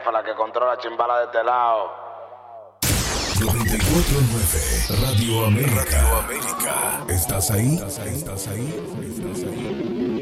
jefa, la que controla chimbala de este lado. 94.9 Radio América. ¿Estás ahí? ¿Estás ahí?